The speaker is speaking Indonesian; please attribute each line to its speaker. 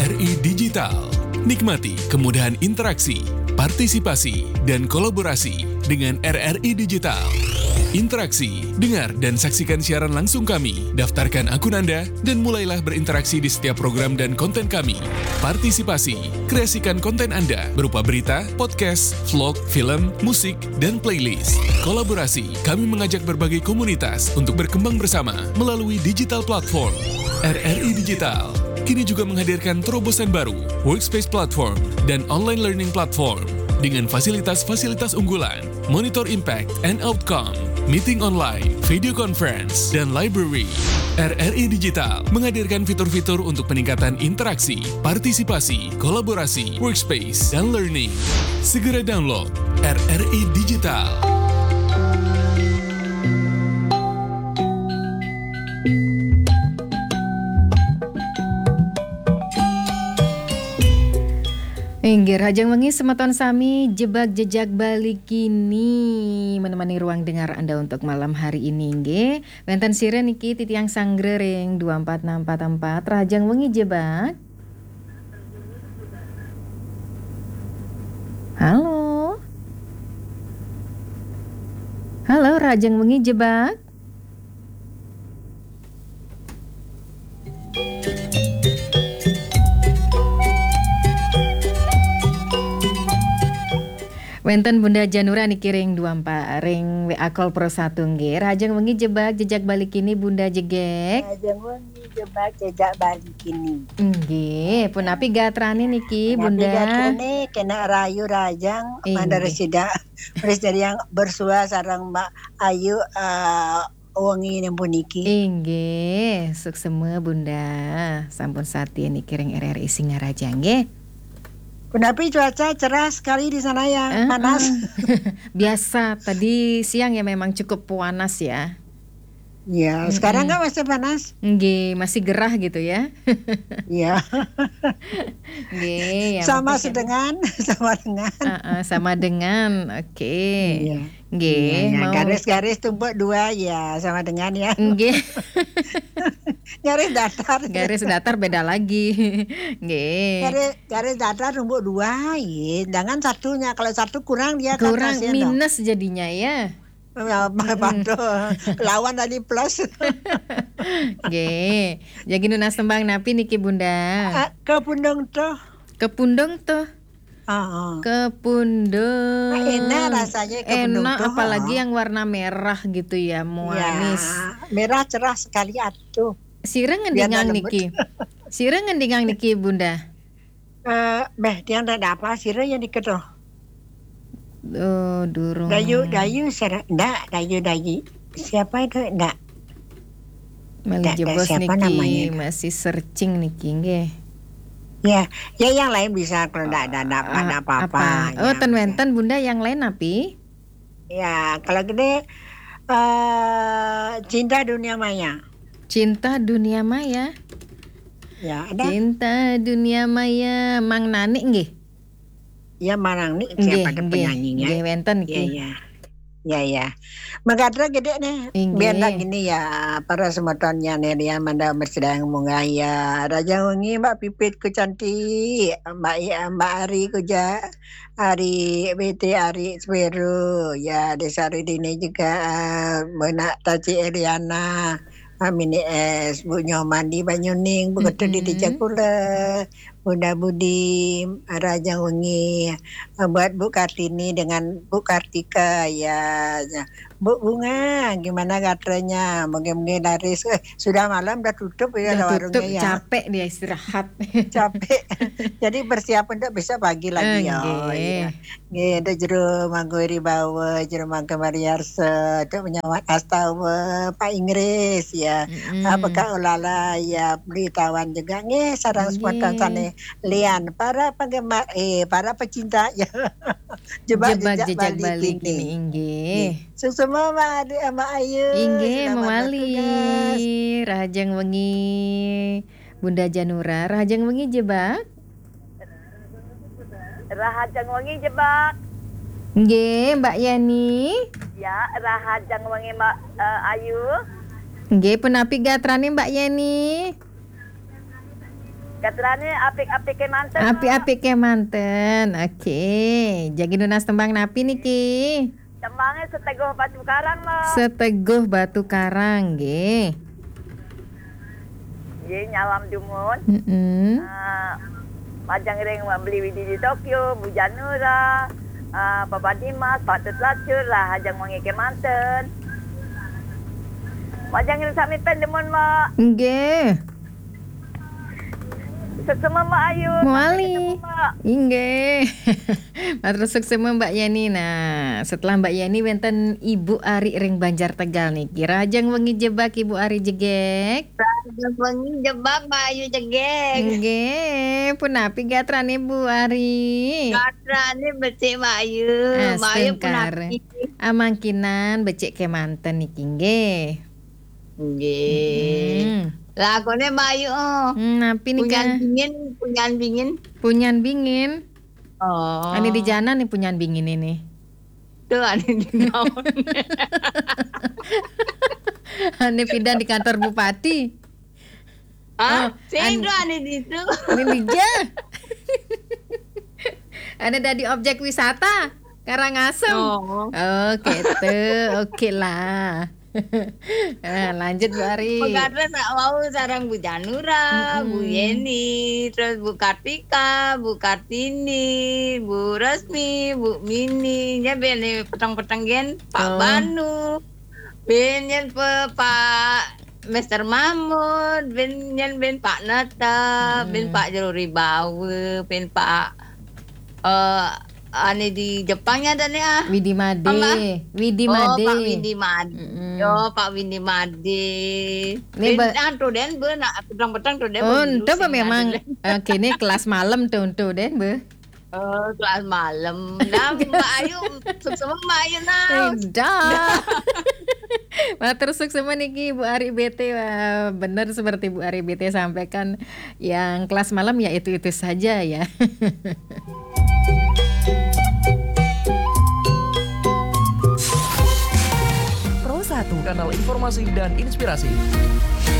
Speaker 1: RRI Digital. Nikmati kemudahan interaksi, partisipasi, dan kolaborasi dengan RRI Digital. Interaksi, dengar dan saksikan siaran langsung kami, daftarkan akun Anda, dan mulailah berinteraksi di setiap program dan konten kami. Partisipasi, kreasikan konten Anda berupa berita, podcast, vlog, film, musik, dan playlist. Kolaborasi, kami mengajak berbagai komunitas untuk berkembang bersama melalui digital platform. RRI Digital kini juga menghadirkan terobosan baru, workspace platform, dan online learning platform dengan fasilitas-fasilitas unggulan, monitor impact and outcome, meeting online, video conference, dan library. RRI Digital menghadirkan fitur-fitur untuk peningkatan interaksi, partisipasi, kolaborasi, workspace, dan learning. Segera download RRI Digital.
Speaker 2: Inggih Rajang Wengi semeton sami jebak jejak balik kini menemani ruang dengar Anda untuk malam hari ini nggih. Wenten siren niki titiang sanggering 24644 Rajang Wengi jebak. Halo. Halo Rajang Wengi jebak. Wenten Bunda Janura niki ring 24 ring WA call pro 1 nggih. Rajang Wengi jebak jejak balik ini Bunda jegek.
Speaker 3: Rajang Wengi jebak jejak balik ini.
Speaker 2: Nggih, punapi gatrane niki Bunda.
Speaker 3: Punapi gatrane kena rayu rajang mandar sida dari yang bersua sarang Mbak Ayu wengi nempun niki.
Speaker 2: Nggih, suksema Bunda. Sampun sati niki ring RRI Singarajang nggih.
Speaker 3: Kenapa cuaca cerah sekali di sana ya, panas?
Speaker 2: Biasa, tadi siang ya memang cukup panas ya.
Speaker 3: Ya, sekarang nggak masih panas?
Speaker 2: Nggih, masih gerah gitu ya.
Speaker 3: Iya.
Speaker 2: Nggih,
Speaker 3: sama dengan.
Speaker 2: Sama dengan, oke.
Speaker 3: Iya.
Speaker 2: Nggih,
Speaker 3: mau garis-garis tumpuk 2 ya, sama dengan ya.
Speaker 2: Nggih.
Speaker 3: Garis datar
Speaker 2: beda lagi. Nggih.
Speaker 3: Garis datar tumpuk 2 ya. Jangan satunya, kalau satu kurang dia
Speaker 2: kurang minus dong. Jadinya ya.
Speaker 3: Lawan tadi plus.
Speaker 2: Nggih. Jadi nunas tembang napi niki Bunda.
Speaker 3: Kepundung tuh.
Speaker 2: Kepundung.
Speaker 3: Enak rasanya kepundung
Speaker 2: tuh. Enak apalagi yang warna merah gitu ya, manis.
Speaker 3: Ya, merah cerah sekali atuh.
Speaker 2: Sireng ngendingang niki. Sireng ngendingang niki Bunda.
Speaker 3: Dia ada apa sireng yang dikedoh?
Speaker 2: Durung.
Speaker 3: Dayu siapa itu enggak
Speaker 2: Mali jebos niki namanya? Masih searching niki nggih.
Speaker 3: Ya yang lain bisa kalau enggak ada apa-apa.
Speaker 2: Oh ten Bunda yang lain api?
Speaker 3: Ya kalau gede Cinta Dunia Maya.
Speaker 2: Cinta Dunia Maya.
Speaker 3: Ya ada.
Speaker 2: Cinta Dunia Maya Mang Nani nggih.
Speaker 3: Ya marang nih siapa ada penyanyinya.
Speaker 2: Nggih wenten iki.
Speaker 3: Ya. Magatra gede nih. Biar gini ya para semetonnya nih dia manda bersedang mengaya. Rajang Wengi Mbak Pipit ku cantik. Mbak Ari ku Ari BT Ari Sveru. Ya Desari Dini juga Menak Taci Eliana. Amini es Bu Nyomandi Banyuning begitu di Tijakula. Bunda Budi, Rajang Wengi, buat Bu Kartini dengan Bu Kartika ya. Bu Bunga, gimana gatranya? Mungkin laris. Sudah malam, udah tutup ya warungnya ya.
Speaker 2: Capek dia istirahat.
Speaker 3: Capek. Jadi bersiap untuk bisa pagi lagi ya. Gitu jero mangguri bawa, jero mangke Mariarse, itu menyawat astawa Pak Inggris ya. Apakah ulala ya beritawan juga sarang spontan sana. Lian para penggemar para pecinta ya jebak jejak balik ini
Speaker 2: inggih.
Speaker 3: Semua Mbak Ayu
Speaker 2: inggih mewali Rajang Wengi Bunda Janura Rajang Wengi jebak
Speaker 4: Rajang Wengi jebak
Speaker 2: nggih Mbak Yani
Speaker 4: ya Rajang Wengi Mbak Ayu
Speaker 2: nggih penapi gatrane Mbak Yani
Speaker 4: Katrane apik-apik ke manten.
Speaker 2: Api-api ke manten. Oke. Jagi nunas tembang napi niki.
Speaker 4: Tembangnya seteguh batu karang mo.
Speaker 2: Seteguh batu karang nggih.
Speaker 4: Ye nyalam dumun. Majang ring beli widi di Tokyo, Bu Janura, Papa Dimas, Patut Lacur lah hajang wangi ke manten. Majang ring sami pendemun mo.
Speaker 2: Nggih.
Speaker 4: Sesama Mbak Ayu.
Speaker 2: Muali. Inggih. Matur suksema Mbak Yani. Nah, setelah Mbak Yani wenten Ibu Ari ring Banjar Tegal niki. Rajang wengi jebak Ibu Ari jegek.
Speaker 3: Rajang wengi jebak Mbak Ayu jegek.
Speaker 2: Nggih, punapi gatrane Bu Ari?
Speaker 3: Gatrane becik Mbak Ayu. Mbak Ayu punapi.
Speaker 2: Amangkinan becik ke manten niki nggih.
Speaker 3: Nggih. Lagone Mbak Ayu.
Speaker 2: Napi nika?
Speaker 3: Punyan bingin. Oh.
Speaker 2: Ani di jana nih punyan bingin ini.
Speaker 3: Tuh ani di naon.
Speaker 2: Ani pindah di kantor bupati.
Speaker 3: Sing ani di itu.
Speaker 2: Ini dija. Ada di objek wisata Karangasem. Oke tuh, oke lah. Lanjut Bu Ari.
Speaker 3: Karena tak mau sarang Bu Janura, Bu Yeni, terus Bu Kartika, Bu Kartini, Bu Resmi, Bu Mini, nya ben petang-petang gen Pak Banu, ben yen Pak Mr. Mahmud, ben Pak Nata, ben Pak Jaluri Bawe, ben Pak ane di Jepangnya ada nih
Speaker 2: Widi Made. Widi Made.
Speaker 3: Pak Widi Made. Yo Pak Widi Made. Tuh den be nak petang-petang tuh den.
Speaker 2: Tuh memang kini kelas malam tuh den be.
Speaker 3: Kelas malam. Nah Mbak Ayu sukses Mbak Ayu nah.
Speaker 2: Dah. Matur suksema niki Bu Ari BT. Benar seperti Bu Ari BT sampaikan, yang kelas malam ya itu-itu saja ya.
Speaker 5: Pro 1, kanal informasi dan inspirasi.